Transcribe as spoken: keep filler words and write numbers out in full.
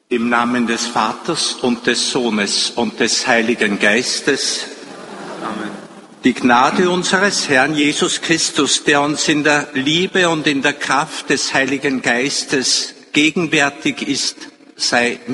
Im Namen des Vaters und des Sohnes und des Heiligen Geistes. Amen. Die Gnade unseres Herrn Jesus Christus, der uns in der Liebe und in der Kraft des Heiligen Geistes gegenwärtig ist, sei